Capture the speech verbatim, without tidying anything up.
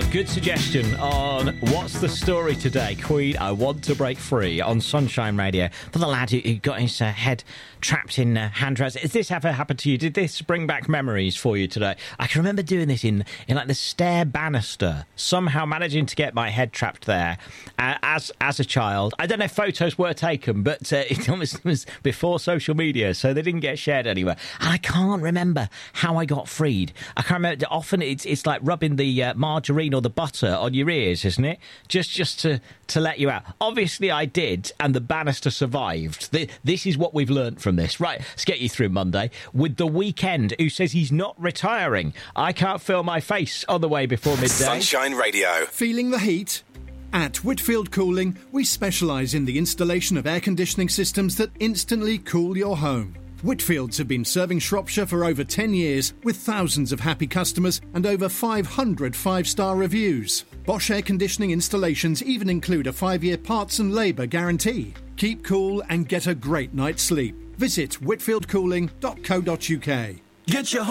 Good suggestion on What's the Story Today. Queen, I Want to Break Free on Sunshine Radio. For the lad who, who got his uh, head trapped in uh, handrails. Has this ever happened to you? Did this bring back memories for you today? I can remember doing this in, in like the stair banister, somehow managing to get my head trapped there uh, as as a child. I don't know if photos were taken, but uh, it almost was before social media, so they didn't get shared anywhere. And I can't remember how I got freed. I can't remember. Often it's it's like rubbing the uh, margarine or the butter on your ears, isn't it? Just just to, to let you out. Obviously I did, and the banister survived. The, this is what we've learnt from this. Right, let's get you through Monday with The Weeknd, who says he's not retiring. I can't feel my face on the way before midday. Sunshine Radio. Feeling the heat? At Whitfield Cooling, we specialise in the installation of air conditioning systems that instantly cool your home. Whitfields have been serving Shropshire for over ten years with thousands of happy customers and over five hundred five-star reviews. Bosch air conditioning installations even include a five-year parts and labour guarantee. Keep cool and get a great night's sleep. Visit whitfield cooling dot co dot uk. Get your